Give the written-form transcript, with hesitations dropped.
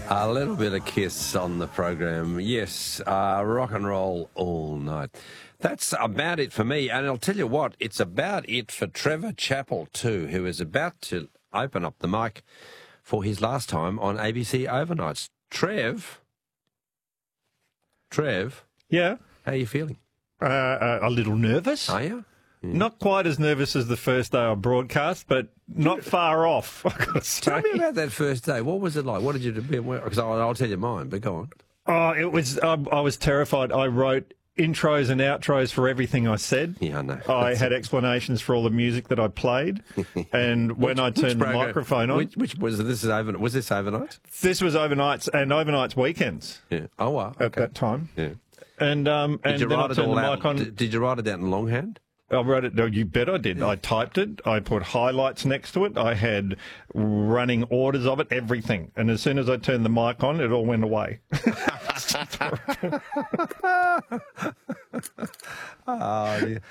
A little bit of Kiss on the program. Yes, rock and roll all night. That's about it for me. And I'll tell you what, it's about it for Trevor Chappell too, who is about to open up the mic for his last time on ABC Overnights. Trev? Yeah? How are you feeling? A little nervous. Are you? Yeah. Not quite as nervous as the first day I broadcast, but not far off, I've got to say. Tell me about that first day. What was it like? What did you do? Because I'll tell you mine, but go on. Oh, it was. I was terrified. I wrote intros and outros for everything I said. Yeah, I know. I had explanations for all the music that I played, and when I turned the microphone on, which was this? Was this overnight? This was overnights and overnights weekends. Yeah. Oh wow. At that time. Yeah. And did you then write I it turned all the out? mic on. Did you write it out in longhand? I wrote it. No, you bet I did. I typed it. I put highlights next to it. I had running orders of it, everything. And as soon as I turned the mic on, it all went away. Oh, dear.